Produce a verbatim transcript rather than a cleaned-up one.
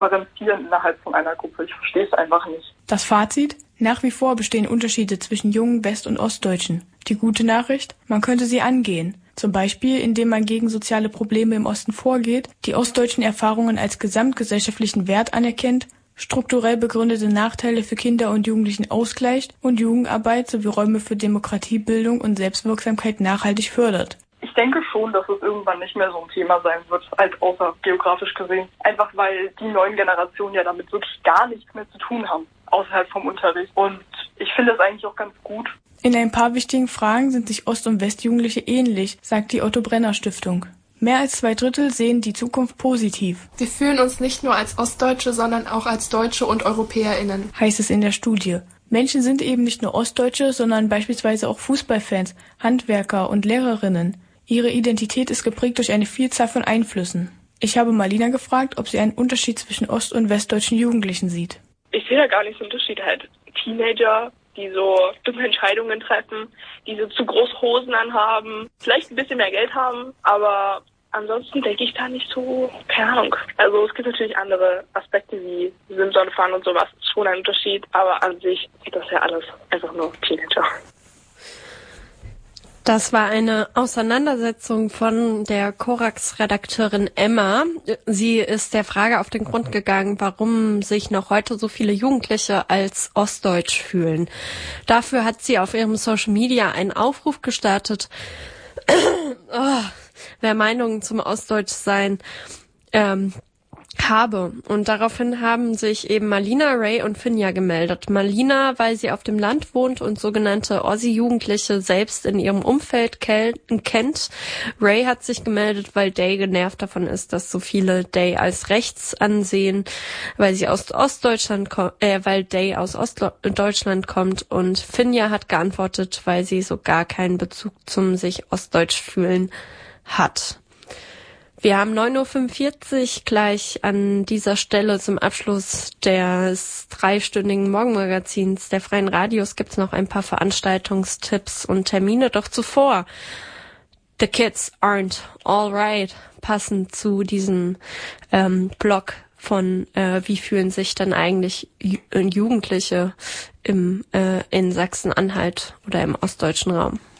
differenzieren innerhalb von einer Gruppe. Ich verstehe es einfach nicht. Das Fazit? Nach wie vor bestehen Unterschiede zwischen jungen West- und Ostdeutschen. Die gute Nachricht? Man könnte sie angehen. Zum Beispiel, indem man gegen soziale Probleme im Osten vorgeht, die ostdeutschen Erfahrungen als gesamtgesellschaftlichen Wert anerkennt, strukturell begründete Nachteile für Kinder und Jugendlichen ausgleicht und Jugendarbeit sowie Räume für Demokratiebildung und Selbstwirksamkeit nachhaltig fördert. Ich denke schon, dass es irgendwann nicht mehr so ein Thema sein wird, als außer geografisch gesehen. Einfach weil die neuen Generationen ja damit wirklich gar nichts mehr zu tun haben, außerhalb vom Unterricht. Und ich finde es eigentlich auch ganz gut. In ein paar wichtigen Fragen sind sich Ost- und Westjugendliche ähnlich, sagt die Otto-Brenner-Stiftung. Mehr als zwei Drittel sehen die Zukunft positiv. Wir fühlen uns nicht nur als Ostdeutsche, sondern auch als Deutsche und EuropäerInnen, heißt es in der Studie. Menschen sind eben nicht nur Ostdeutsche, sondern beispielsweise auch Fußballfans, Handwerker und Lehrerinnen. Ihre Identität ist geprägt durch eine Vielzahl von Einflüssen. Ich habe Marlina gefragt, ob sie einen Unterschied zwischen ost- und westdeutschen Jugendlichen sieht. Ich sehe da gar nicht so einen Unterschied. Halt Teenager, die so dumme Entscheidungen treffen, die so zu große Hosen anhaben, vielleicht ein bisschen mehr Geld haben, aber ansonsten denke ich da nicht so, keine Ahnung. Also es gibt natürlich andere Aspekte wie Simson-Fahren und sowas, ist schon ein Unterschied, aber an sich ist das ja alles einfach nur Teenager. Das war eine Auseinandersetzung von der Korax-Redakteurin Emma. Sie ist der Frage auf den Grund gegangen, warum sich noch heute so viele Jugendliche als ostdeutsch fühlen. Dafür hat sie auf ihrem Social Media einen Aufruf gestartet, oh, wer Meinungen zum Ostdeutschsein ähm, habe. Und daraufhin haben sich eben Marlina, Ray und Finja gemeldet. Marlina, weil sie auf dem Land wohnt und sogenannte Ossi-Jugendliche selbst in ihrem Umfeld kel- kennt. Ray hat sich gemeldet, weil Day genervt davon ist, dass so viele Day als rechts ansehen, weil sie aus Ostdeutschland ko- äh, weil Day aus Ostdeutschland kommt. Und Finja hat geantwortet, weil sie so gar keinen Bezug zum sich ostdeutsch fühlen hat. Wir haben neun Uhr fünfundvierzig gleich an dieser Stelle zum Abschluss des dreistündigen Morgenmagazins der Freien Radios gibt's noch ein paar Veranstaltungstipps und Termine. Doch zuvor, The Kids Aren't Alright, passend zu diesem ähm, Blog von äh, wie fühlen sich dann eigentlich Ju- Jugendliche im äh, in Sachsen-Anhalt oder im ostdeutschen Raum.